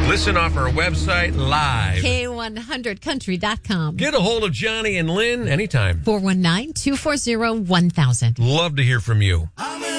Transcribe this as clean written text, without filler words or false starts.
Listen off our website live. K100country.com. Get a hold of Johnny and Lynn anytime. 419-240-1000. Love to hear from you. I'm